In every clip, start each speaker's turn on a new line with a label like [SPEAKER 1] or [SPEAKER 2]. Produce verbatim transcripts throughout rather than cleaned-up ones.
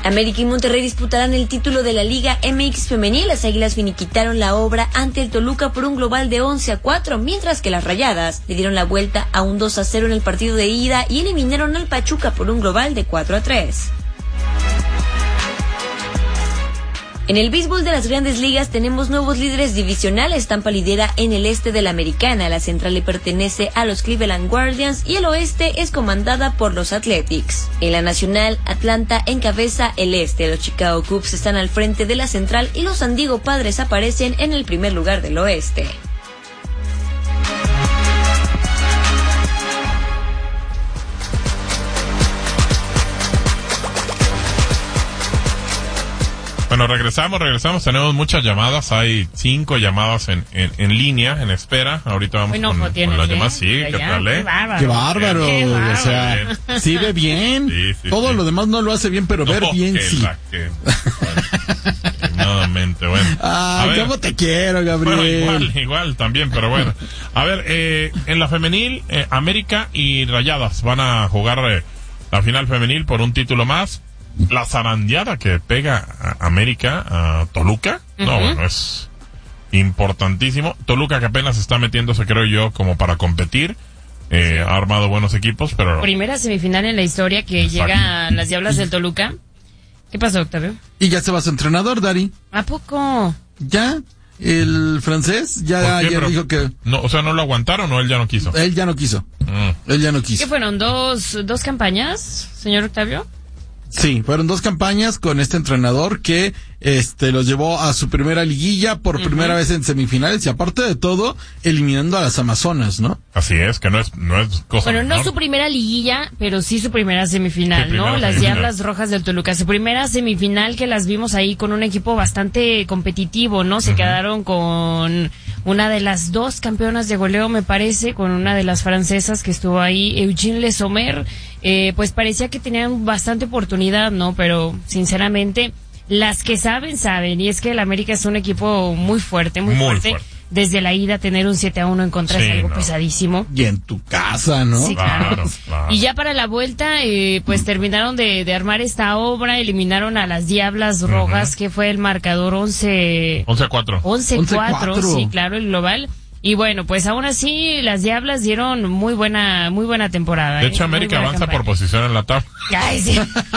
[SPEAKER 1] América y Monterrey disputarán el título de la Liga M X Femenil. Las Águilas finiquitaron la obra ante el Toluca por un global de once a cuatro, mientras que las Rayadas le dieron la vuelta a un dos a cero en el partido de ida y eliminaron al Pachuca por un global de cuatro a tres. En el béisbol de las Grandes Ligas tenemos nuevos líderes divisionales. Tampa lidera en el este de la Americana, la central le pertenece a los Cleveland Guardians y el oeste es comandada por los Athletics. En la Nacional, Atlanta encabeza el este, los Chicago Cubs están al frente de la central y los San Diego Padres aparecen en el primer lugar del oeste.
[SPEAKER 2] Bueno, regresamos, regresamos, tenemos muchas llamadas, hay cinco llamadas en, en, en línea, en espera, ahorita vamos
[SPEAKER 3] bueno,
[SPEAKER 2] con,
[SPEAKER 3] pues
[SPEAKER 2] con las
[SPEAKER 3] ¿eh?
[SPEAKER 2] llamadas, sí, ¿qué tal, eh?
[SPEAKER 3] Qué bárbaro,
[SPEAKER 4] qué bárbaro,
[SPEAKER 3] qué bárbaro.
[SPEAKER 4] O sea, sí ve bien,
[SPEAKER 2] sí, sí,
[SPEAKER 4] todo
[SPEAKER 2] sí.
[SPEAKER 4] lo demás no lo hace bien, pero
[SPEAKER 2] No,
[SPEAKER 4] ver bien
[SPEAKER 2] que
[SPEAKER 4] sí.
[SPEAKER 2] La, que, bueno, nuevamente, bueno.
[SPEAKER 4] Ay,
[SPEAKER 2] ver,
[SPEAKER 4] cómo te quiero, Gabriel.
[SPEAKER 2] Bueno, igual, igual también, pero bueno. A ver, eh, en la femenil, eh, América y Rayadas van a jugar eh, la final femenil por un título más. La zarandeada que pega a América a Toluca, uh-huh. no, bueno, es importantísimo. Toluca que apenas está metiéndose, creo yo, como para competir. Eh, sí. Ha armado buenos equipos, pero...
[SPEAKER 3] Primera semifinal en la historia que Exacto. llega a las Diablas del Toluca. ¿Qué pasó, Octavio?
[SPEAKER 4] Y ya se va su entrenador, Dari.
[SPEAKER 3] ¿A poco?
[SPEAKER 4] Ya, el francés ya, ya pero, dijo que...
[SPEAKER 2] No, o sea, ¿no lo aguantaron o él ya no quiso?
[SPEAKER 4] Él ya no quiso. Mm. Él ya no quiso.
[SPEAKER 3] ¿Qué fueron? ¿Dos, dos campañas, señor Octavio?
[SPEAKER 4] Sí, fueron dos campañas con este entrenador que este los llevó a su primera liguilla por uh-huh. primera vez en semifinales y aparte de todo eliminando a las Amazonas, ¿no?
[SPEAKER 2] Así es, que no es no es cosa
[SPEAKER 3] Bueno,
[SPEAKER 2] menor.
[SPEAKER 3] no su primera liguilla, pero sí su primera semifinal,
[SPEAKER 2] sí,
[SPEAKER 3] ¿no?
[SPEAKER 2] primera
[SPEAKER 3] Las
[SPEAKER 2] semifinal.
[SPEAKER 3] Diablas Rojas del Toluca, su primera semifinal que las vimos ahí con un equipo bastante competitivo, ¿no? Se uh-huh. quedaron con una de las dos campeonas de goleo, me parece, con una de las francesas que estuvo ahí, Eugene Le Sommer. Eh, pues parecía que tenían bastante oportunidad, ¿no? Pero, sinceramente, las que saben, saben. Y es que el América es un equipo muy fuerte, muy,
[SPEAKER 2] muy
[SPEAKER 3] fuerte.
[SPEAKER 2] fuerte.
[SPEAKER 3] Desde la ida, tener un siete a uno en contra
[SPEAKER 2] sí,
[SPEAKER 3] es algo
[SPEAKER 2] no.
[SPEAKER 3] pesadísimo.
[SPEAKER 4] Y en tu casa, ¿no?
[SPEAKER 3] Sí, claro.
[SPEAKER 2] claro, claro.
[SPEAKER 3] Y ya para la vuelta, eh, pues terminaron de, de armar esta obra, eliminaron a las Diablas Rojas, uh-huh. que fue el marcador once...
[SPEAKER 2] once a cuatro.
[SPEAKER 3] once a cuatro, sí, claro, el global. Y bueno, pues aún así las Diablas dieron muy buena muy buena temporada.
[SPEAKER 2] De
[SPEAKER 3] ¿eh?
[SPEAKER 2] hecho, América avanza
[SPEAKER 3] campaña.
[SPEAKER 2] por posición en la tabla.
[SPEAKER 3] Ay, sí.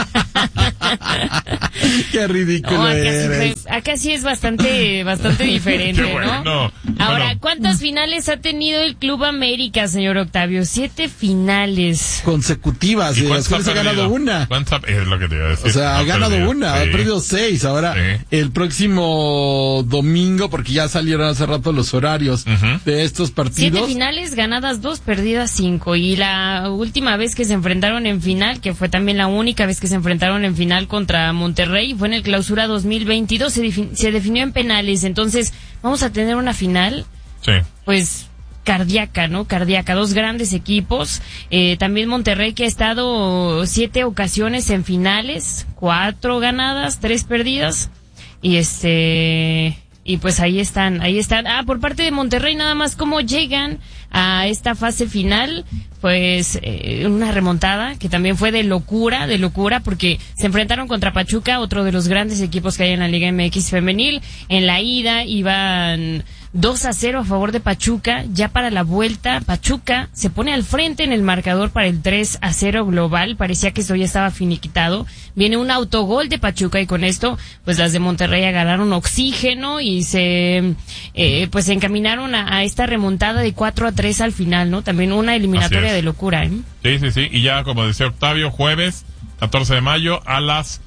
[SPEAKER 4] Qué ridículo
[SPEAKER 3] no, acá,
[SPEAKER 4] eres.
[SPEAKER 3] sí, acá sí es bastante bastante diferente,
[SPEAKER 2] Qué bueno,
[SPEAKER 3] ¿no?
[SPEAKER 2] no.
[SPEAKER 3] Ahora,
[SPEAKER 2] Bueno.
[SPEAKER 3] ¿cuántas finales ha tenido el Club América, señor Octavio? Siete finales.
[SPEAKER 4] Consecutivas, y de las cuales ha ganado una.
[SPEAKER 2] ¿Cuántas? Es lo que te iba a decir.
[SPEAKER 4] O sea, ha, ha ganado perdido. una, sí. ha perdido seis. Ahora, sí. el próximo domingo, porque ya salieron hace rato los horarios uh-huh. de estos partidos.
[SPEAKER 3] Siete finales, ganadas dos, perdidas cinco. Y la última vez que se enfrentaron en final, que fue también la única vez que se enfrentaron en final contra Monterrey, fue en el Clausura dos mil veintidós, se, defin- se definió en penales. Entonces, vamos a tener una final,
[SPEAKER 2] sí.
[SPEAKER 3] pues, cardíaca, ¿no? Cardíaca, dos grandes equipos. Eh, también Monterrey, que ha estado siete ocasiones en finales, cuatro ganadas, tres perdidas. Y este... Y pues ahí están, ahí están. Ah, por parte de Monterrey, nada más cómo llegan a esta fase final, pues eh, una remontada que también fue de locura, de locura, porque se enfrentaron contra Pachuca, otro de los grandes equipos que hay en la Liga M X femenil. En la ida iban dos a cero a favor de Pachuca. Ya para la vuelta, Pachuca se pone al frente en el marcador para el tres a cero global. Parecía que esto ya estaba finiquitado. Viene un autogol de Pachuca y con esto, pues las de Monterrey agarraron oxígeno y se, eh, pues se encaminaron a, a esta remontada de cuatro a tres al final, ¿no? También una eliminatoria de locura, ¿eh?
[SPEAKER 2] Sí, sí, sí. Y ya, como decía Octavio, jueves catorce de mayo a las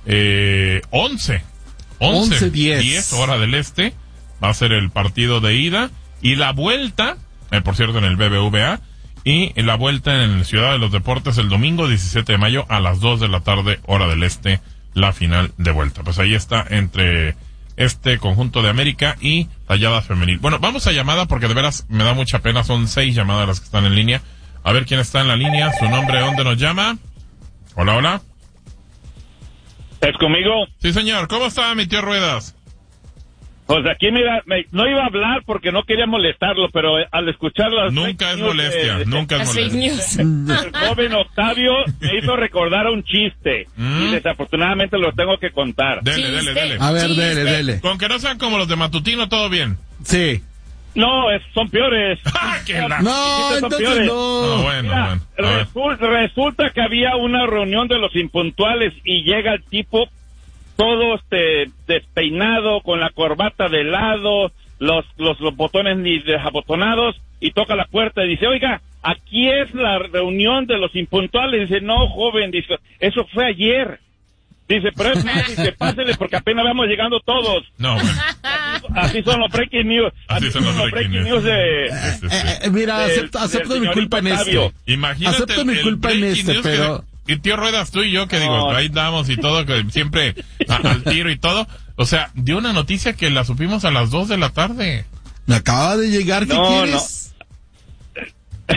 [SPEAKER 2] eh, once. once, diez hora del este. Va a ser el partido de ida y la vuelta, eh, por cierto, en el B B V A, y la vuelta en Ciudad de los Deportes el domingo diecisiete de mayo a las dos de la tarde, hora del este, la final de vuelta. Pues ahí está entre este conjunto de América y Rayadas Femenil. Bueno, vamos a llamada porque de veras me da mucha pena, son seis llamadas las que están en línea. A ver quién está en la línea, su nombre, dónde nos llama. Hola, hola.
[SPEAKER 5] ¿Es conmigo?
[SPEAKER 2] Sí, señor. ¿Cómo está mi tío Ruedas?
[SPEAKER 5] Pues aquí mira, me, no iba a hablar porque no quería molestarlo, pero al escuchar las
[SPEAKER 2] nunca es molestia, de, nunca es molestia.
[SPEAKER 5] El joven Octavio me hizo recordar a un chiste mm. y desafortunadamente lo tengo que contar.
[SPEAKER 2] Dele, dele, dele.
[SPEAKER 4] A ver, dele, dele.
[SPEAKER 2] Con que no sean como los de Matutino, todo bien.
[SPEAKER 4] Sí.
[SPEAKER 5] No, es, son peores.
[SPEAKER 2] la...
[SPEAKER 4] No, entonces
[SPEAKER 5] peores.
[SPEAKER 4] no.
[SPEAKER 2] no. Bueno,
[SPEAKER 5] Mira,
[SPEAKER 2] bueno.
[SPEAKER 5] Resulta, resulta que había una reunión de los impuntuales y llega el tipo todo este despeinado, con la corbata de lado, los, los, los botones ni desabotonados, y toca la puerta y dice, oiga, aquí es la reunión de los impuntuales. Dice, no, joven, dice, eso fue ayer. Dice, pero es más, dice, pásele porque apenas vamos llegando todos.
[SPEAKER 2] No, bueno.
[SPEAKER 5] Así, así son los breaking news.
[SPEAKER 2] Así, así son los breaking, breaking news. news
[SPEAKER 5] de...
[SPEAKER 4] Eh, eh, eh, mira, de, acepto, acepto mi culpa en esto.
[SPEAKER 2] Imagínate
[SPEAKER 4] acepto mi culpa en este, pero...
[SPEAKER 2] Y tío Ruedas, tú y yo, que no. digo, ahí damos y todo, que siempre a, al tiro y todo. O sea, dio una noticia que la supimos a las dos de la tarde.
[SPEAKER 4] Me acaba de llegar, ¿qué
[SPEAKER 5] no,
[SPEAKER 4] quieres?
[SPEAKER 5] No.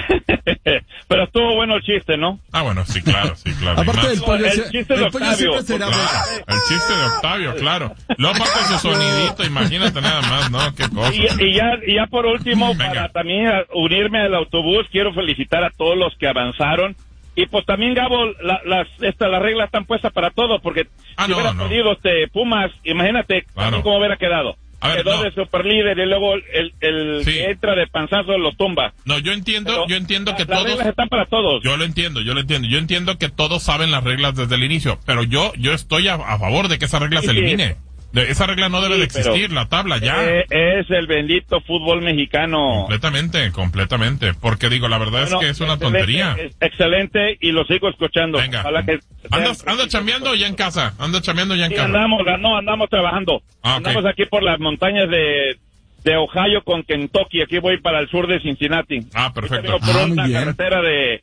[SPEAKER 5] Pero estuvo bueno el chiste, ¿no?
[SPEAKER 2] Ah, bueno, sí, claro, sí, claro.
[SPEAKER 4] Aparte del pollo,
[SPEAKER 5] el chiste de Octavio.
[SPEAKER 4] Será
[SPEAKER 2] claro, el chiste de Octavio, claro. Luego aparte su sonidito, imagínate nada más, ¿no? Qué cosa.
[SPEAKER 5] Y, y, ya, y ya por último, Venga. para también unirme al autobús, quiero felicitar a todos los que avanzaron. Y pues también, Gabo, la, las, esta, las reglas están puestas para todo, porque
[SPEAKER 2] ah,
[SPEAKER 5] si
[SPEAKER 2] no,
[SPEAKER 5] hubiera
[SPEAKER 2] no.
[SPEAKER 5] perdido este Pumas, imagínate
[SPEAKER 2] claro.
[SPEAKER 5] cómo hubiera quedado.
[SPEAKER 2] A ver,
[SPEAKER 5] Quedó
[SPEAKER 2] no.
[SPEAKER 5] de superlíder y luego el, el
[SPEAKER 2] sí.
[SPEAKER 5] que entra de panzazo los tumba.
[SPEAKER 2] No, yo entiendo,
[SPEAKER 5] Pero
[SPEAKER 2] yo entiendo
[SPEAKER 5] la,
[SPEAKER 2] que
[SPEAKER 5] las
[SPEAKER 2] todos...
[SPEAKER 5] reglas están para todos.
[SPEAKER 2] Yo lo entiendo, yo lo entiendo. Yo entiendo que todos saben las reglas desde el inicio, pero yo yo estoy a, a favor de que esa regla
[SPEAKER 5] sí,
[SPEAKER 2] se
[SPEAKER 5] sí.
[SPEAKER 2] elimine. De, esa regla no debe
[SPEAKER 5] sí,
[SPEAKER 2] de existir, la tabla ya.
[SPEAKER 5] Eh, es el bendito fútbol mexicano.
[SPEAKER 2] Completamente, completamente. Porque digo, la verdad bueno, es que es una tontería.
[SPEAKER 5] Es excelente y lo sigo escuchando.
[SPEAKER 2] Venga.
[SPEAKER 5] Que
[SPEAKER 2] ¿Andas, ¿Anda chambeando ya en casa? ¿Anda chambeando ya en
[SPEAKER 5] sí,
[SPEAKER 2] casa?
[SPEAKER 5] andamos, no, andamos trabajando.
[SPEAKER 2] Ah, okay.
[SPEAKER 5] Andamos aquí por las montañas de, de Ohio con Kentucky. Aquí voy para el sur de Cincinnati.
[SPEAKER 2] Ah, perfecto.
[SPEAKER 5] Por
[SPEAKER 4] ah,
[SPEAKER 5] una carretera de,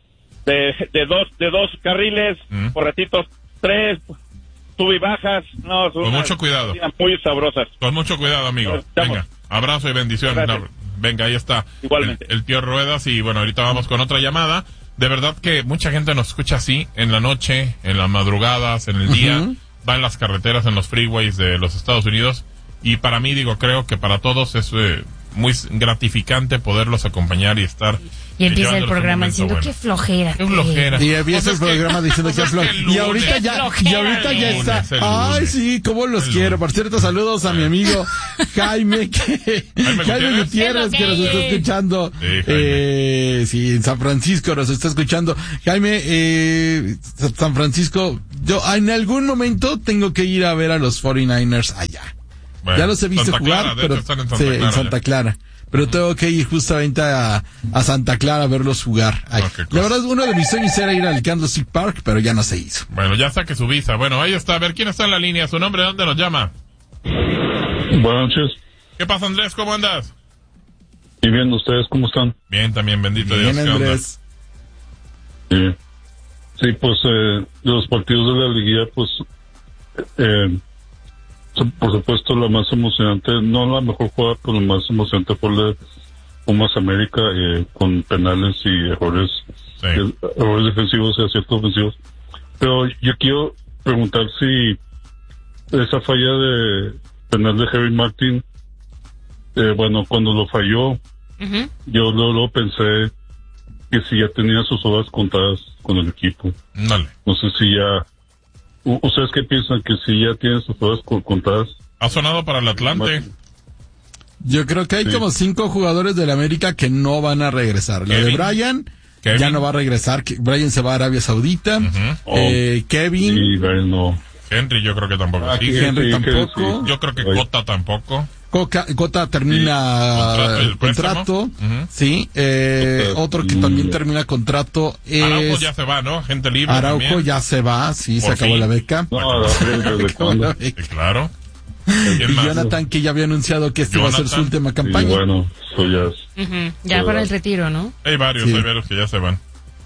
[SPEAKER 5] de, de, dos, de dos carriles, mm. por ratitos tres... Sub y bajas, no,
[SPEAKER 2] con mucho cuidado.
[SPEAKER 5] Muy sabrosas.
[SPEAKER 2] Con mucho cuidado, amigo. Venga, abrazo y bendiciones. Venga, ahí está.
[SPEAKER 5] Igualmente.
[SPEAKER 2] El, el tío Ruedas y bueno, ahorita vamos con otra llamada. De verdad que mucha gente nos escucha así, en la noche, en las madrugadas, en el día, uh-huh. va en las carreteras, en los freeways de los Estados Unidos. Y para mí, digo, creo que para todos es eh, muy gratificante poderlos acompañar y estar...
[SPEAKER 3] Y empieza el programa diciendo bueno. qué flojera.
[SPEAKER 2] Qué flojera.
[SPEAKER 4] Y empieza el programa diciendo qué flojera. Y ahorita ya, y ahorita ya está. Ay, sí, cómo los quiero. Por cierto, saludos a mi amigo Jaime, que, Jaime, Jaime Gutiérrez, que nos está escuchando. Sí, eh, sí, en San Francisco nos está escuchando. Jaime, eh, San Francisco, yo en algún momento tengo que ir a ver a los cuarenta y nueve ers allá. Bueno, ya los he visto
[SPEAKER 2] Santa
[SPEAKER 4] jugar,
[SPEAKER 2] Clara,
[SPEAKER 4] pero
[SPEAKER 2] en Santa,
[SPEAKER 4] sí,
[SPEAKER 2] Clara,
[SPEAKER 4] en Santa Clara. Pero tengo que ir justamente a, a Santa Clara a verlos jugar. Ay, oh, la verdad, uno de mis sueños era ir al Candlestick Park, pero ya no se hizo.
[SPEAKER 2] Bueno, ya saque su visa. Bueno, ahí está. A ver, ¿quién está en la línea? ¿Su nombre? ¿Dónde nos llama?
[SPEAKER 6] Buenas noches.
[SPEAKER 2] ¿Qué pasa, Andrés? ¿Cómo andas?
[SPEAKER 6] Y bien, ¿ustedes cómo están?
[SPEAKER 2] Bien, también, bendito
[SPEAKER 4] bien,
[SPEAKER 2] Dios.
[SPEAKER 4] Andrés.
[SPEAKER 6] Sí. Sí, pues, eh, de los partidos de la liguilla, pues, eh, por supuesto, la más emocionante, no la mejor jugada, pero la más emocionante fue la de Pumas América, eh, con penales y errores,
[SPEAKER 2] sí.
[SPEAKER 6] eh, errores defensivos y aciertos ofensivos. Pero yo quiero preguntar si esa falla de penal de Henry Martin, eh, bueno, cuando lo falló, uh-huh. yo luego, luego pensé que si ya tenía sus horas contadas con el equipo.
[SPEAKER 2] Vale.
[SPEAKER 6] No sé si ya... ¿Ustedes qué piensan? ¿Que si ya tienen sus horas contadas?
[SPEAKER 2] Ha sonado para el Atlante.
[SPEAKER 4] Yo creo que hay sí. como cinco jugadores del América que no van a regresar. La de Brian Kevin. ya no va a regresar. Brian se va a Arabia Saudita. Uh-huh. eh, oh. Kevin.
[SPEAKER 6] Sí, Brian no.
[SPEAKER 2] Henry yo creo que tampoco.
[SPEAKER 4] Ah,
[SPEAKER 2] sí.
[SPEAKER 4] Henry sí, tampoco.
[SPEAKER 2] Sí. Yo creo que Cota tampoco.
[SPEAKER 4] Coca, Cota termina sí. el contrato, uh-huh. sí, eh, otro que también termina contrato es...
[SPEAKER 2] Araujo ya se va, ¿no? Gente libre
[SPEAKER 4] Araujo
[SPEAKER 2] también.
[SPEAKER 4] ya se va, sí,
[SPEAKER 2] Por
[SPEAKER 4] se acabó
[SPEAKER 2] fin.
[SPEAKER 4] la beca.
[SPEAKER 6] No, ¿desde cuándo?
[SPEAKER 2] Sí, claro.
[SPEAKER 4] Y Jonathan, que ya había anunciado que este
[SPEAKER 2] Jonathan.
[SPEAKER 4] va a ser su última campaña.
[SPEAKER 6] Sí, bueno, eso ya es...
[SPEAKER 3] Uh-huh. Ya para el retiro, ¿no?
[SPEAKER 2] Hay varios, sí. hay varios que ya se van.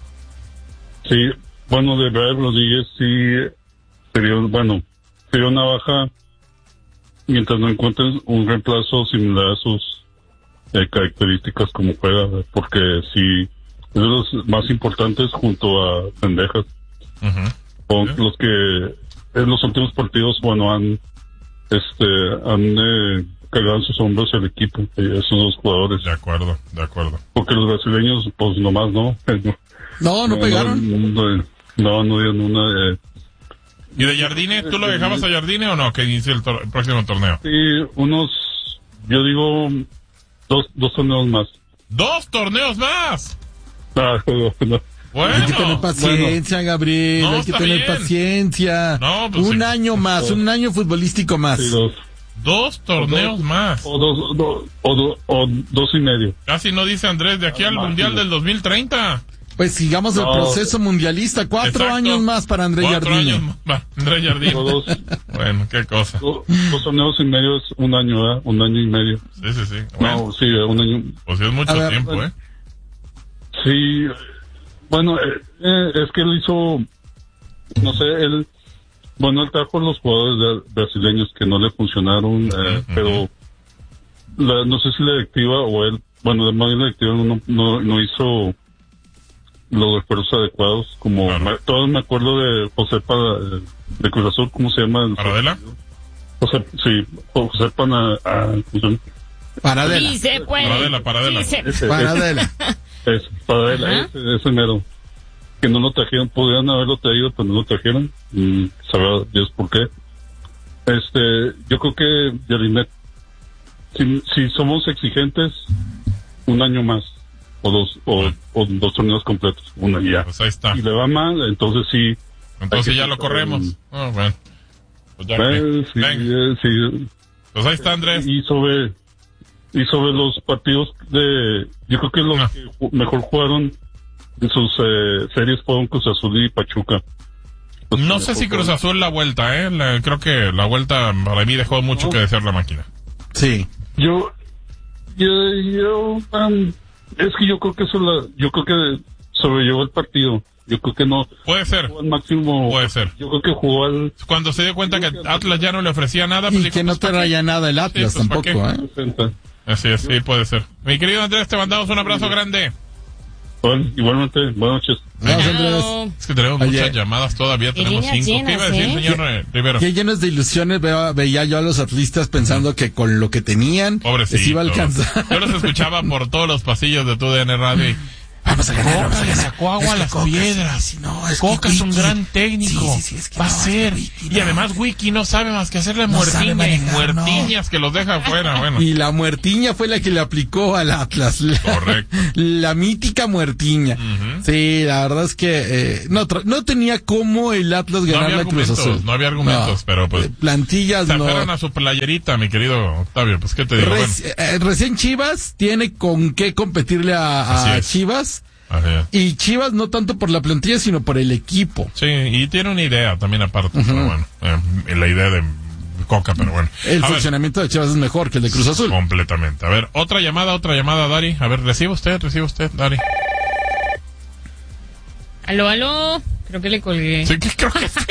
[SPEAKER 6] Sí, bueno, de Brian Rodríguez sí sería, bueno, sería una baja mientras no encuentren un reemplazo similar a sus eh, características como juega, porque sí es de los más importantes junto a Pendejas. Uh-huh. Son los que en los últimos partidos, bueno, han este, han eh, cargado en sus hombros el equipo, eh, esos dos jugadores.
[SPEAKER 2] De acuerdo, de acuerdo.
[SPEAKER 6] Porque los brasileños, pues nomás no.
[SPEAKER 4] No, no, no pegaron.
[SPEAKER 6] No, no, no dieron una... Eh,
[SPEAKER 2] ¿Y de Jardine? ¿Tú lo dejabas a Jardine o no? Que inicie el, tor- el próximo torneo.
[SPEAKER 6] Sí, unos, yo digo, dos, dos torneos más.
[SPEAKER 2] ¡Dos torneos más!
[SPEAKER 6] Ah, no, no.
[SPEAKER 2] Bueno,
[SPEAKER 4] hay que tener paciencia, bueno. Gabriel, no, hay que tener bien. paciencia. No, pues un sí. año más, un año futbolístico más.
[SPEAKER 6] Sí, dos.
[SPEAKER 2] Dos torneos
[SPEAKER 6] o dos,
[SPEAKER 2] más.
[SPEAKER 6] O dos, do, o, do, o dos y medio.
[SPEAKER 2] Casi no dice Andrés, de aquí ah, al Mundial del dos mil treinta.
[SPEAKER 4] Pues sigamos no. el proceso mundialista. Cuatro Exacto. años más para Andrés Jardine.
[SPEAKER 2] Años más, Andrés Jardine.
[SPEAKER 6] Dos,
[SPEAKER 2] bueno, qué cosa.
[SPEAKER 6] Dos, dos torneos y medio es un año, ¿verdad? Un año y medio.
[SPEAKER 2] Sí, sí, sí. Bueno.
[SPEAKER 6] No, sí, un año.
[SPEAKER 2] Pues sí, es mucho ver, tiempo,
[SPEAKER 6] bueno,
[SPEAKER 2] ¿eh?
[SPEAKER 6] Sí. Bueno, eh, eh, es que él hizo, no sé, él, bueno, él trajo a los jugadores de, brasileños que no le funcionaron, uh-huh, eh, uh-huh. pero la, no sé si la directiva o él, bueno, además la directiva no, no, no hizo los refuerzos adecuados, como claro. me, todos me acuerdo de José Para, de Cruz Azul, ¿cómo se llama?
[SPEAKER 2] ¿Paradela?
[SPEAKER 6] José, sí, José Pana, ah,
[SPEAKER 4] Paradela.
[SPEAKER 3] Sí se puede.
[SPEAKER 2] Paradela, Paradela.
[SPEAKER 3] Sí se...
[SPEAKER 6] Ese,
[SPEAKER 4] Paradela.
[SPEAKER 6] Es, Paradela, ese, ese mero. Que no lo trajeron, podrían haberlo traído, pero no lo trajeron. Y sabrá Dios por qué. Este, yo creo que, Jardine, si, si somos exigentes, un año más. O dos, o, o dos torneos completos, una y ya.
[SPEAKER 2] Pues ahí está.
[SPEAKER 6] Y le va mal, entonces sí.
[SPEAKER 2] Entonces ya lo corremos. Un... Oh, bueno. Pues ya
[SPEAKER 6] eh, sí, eh, sí.
[SPEAKER 2] Pues ahí está, Andrés.
[SPEAKER 6] Y sobre, y sobre los partidos de, yo creo que los no. que mejor jugaron en sus eh, series fueron Cruz Azul y Pachuca.
[SPEAKER 2] Pues no sé si Cruz Azul la vuelta, eh. La, creo que la vuelta para mí dejó mucho no. que desear la máquina.
[SPEAKER 4] Sí.
[SPEAKER 6] Yo, yo, yo, um, es que yo creo que eso la, yo creo que sobrellevó el partido. Yo creo que no.
[SPEAKER 2] Puede ser.
[SPEAKER 6] Al máximo.
[SPEAKER 2] Puede ser.
[SPEAKER 6] Yo creo que jugó al.
[SPEAKER 2] Cuando se dio cuenta que Atlas ya no le ofrecía nada. Pues
[SPEAKER 4] y
[SPEAKER 2] dijo,
[SPEAKER 4] que no
[SPEAKER 2] pues,
[SPEAKER 4] traía nada el Atlas sí, pues, tampoco, ¿eh?
[SPEAKER 2] Así es, sí, puede ser. Mi querido Andrés, te mandamos un abrazo grande.
[SPEAKER 6] Bueno, igualmente, buenas noches.
[SPEAKER 4] Gracias, Andrés.
[SPEAKER 2] Es que tenemos Oye. muchas llamadas todavía, tenemos cinco.
[SPEAKER 3] Llenas,
[SPEAKER 2] ¿Qué iba a decir,
[SPEAKER 3] ¿eh?
[SPEAKER 2] señor eh, Rivero?
[SPEAKER 4] Qué llenos de ilusiones veo, veía yo a los atlistas pensando que con lo que tenían les iba a alcanzar.
[SPEAKER 2] Yo los escuchaba por todos los pasillos de tu D N Radio y
[SPEAKER 4] vamos a ganar, vamos a ganar.
[SPEAKER 2] Sacó agua a las Coca, piedras.
[SPEAKER 4] Sí, sí, no, es
[SPEAKER 2] Coca es un gran técnico.
[SPEAKER 4] Sí, sí, sí, es que
[SPEAKER 2] va
[SPEAKER 4] no,
[SPEAKER 2] a ser.
[SPEAKER 4] Wiki,
[SPEAKER 2] y
[SPEAKER 4] no.
[SPEAKER 2] además Wiki no sabe más que hacerle
[SPEAKER 4] no
[SPEAKER 2] muertiña y
[SPEAKER 4] manejar,
[SPEAKER 2] muertiñas
[SPEAKER 4] no.
[SPEAKER 2] que los deja afuera. Bueno.
[SPEAKER 4] Y la muertiña fue la que le aplicó al Atlas. La,
[SPEAKER 2] Correcto.
[SPEAKER 4] La mítica muertiña. Uh-huh. Sí, la verdad es que eh, no, tra- no tenía cómo el Atlas ganar
[SPEAKER 2] no
[SPEAKER 4] la Cruz Azul.
[SPEAKER 2] No había argumentos, no, pero pues.
[SPEAKER 4] Plantillas
[SPEAKER 2] se
[SPEAKER 4] no.
[SPEAKER 2] aferran a su playerita, mi querido Octavio. Pues qué te digo.
[SPEAKER 4] Reci-
[SPEAKER 2] bueno.
[SPEAKER 4] eh, recién Chivas tiene con qué competirle a, a Chivas. Y Chivas no tanto por la plantilla, sino por el equipo.
[SPEAKER 2] Sí, y tiene una idea también aparte, uh-huh. pero bueno, eh, la idea de Coca, pero bueno.
[SPEAKER 4] El
[SPEAKER 2] a
[SPEAKER 4] funcionamiento ver. de Chivas es mejor que el de Cruz Azul.
[SPEAKER 2] Completamente. A ver, otra llamada, otra llamada, Dari. A ver, recibe usted, recibe usted, Dari.
[SPEAKER 3] Aló, aló. Creo que le colgué.
[SPEAKER 2] Sí, creo que sí.